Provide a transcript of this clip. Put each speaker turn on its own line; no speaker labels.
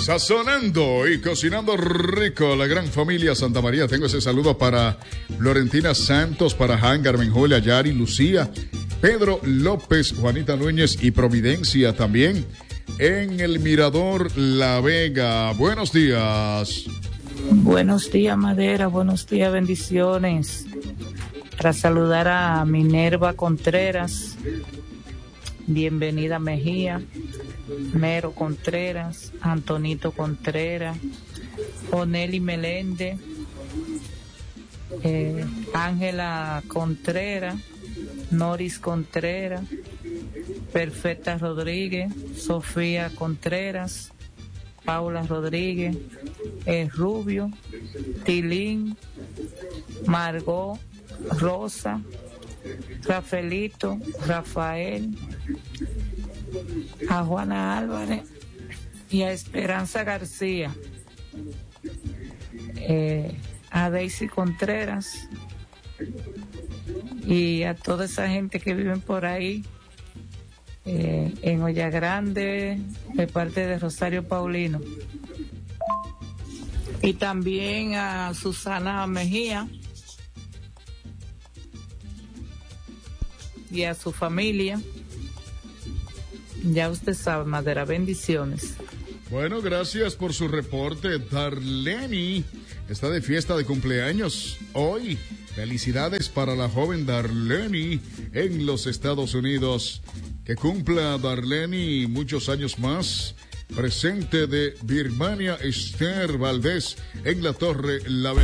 Sazonando y cocinando rico, la gran familia Santa María. Tengo ese saludo para Florentina Santos, para Han, Carmen Julia, Yari, Lucía, Pedro López, Juanita Núñez y Providencia también. En el Mirador La Vega. Buenos días.
Buenos días, Madera. Buenos días, bendiciones. Para saludar a Minerva Contreras. Bienvenida Mejía. Mero Contreras, Antonito Contreras, Oneli Meléndez, Ángela Contreras, Noris Contreras, Perfecta Rodríguez, Sofía Contreras, Paula Rodríguez, Rubio, Tilín, Margot, Rosa, Rafaelito, Rafael, a Juana Álvarez y a Esperanza García, a Daisy Contreras y a toda esa gente que viven por ahí en Olla Grande de parte de Rosario Paulino, y también a Susana Mejía y a su familia. Ya usted sabe, Madera, bendiciones.
Bueno, gracias por su reporte. Darleni está de fiesta de cumpleaños hoy. Felicidades para la joven Darleni en los Estados Unidos. Que cumpla Darleni muchos años más. Presente de Birmania Esther Valdés en la Torre La Vega.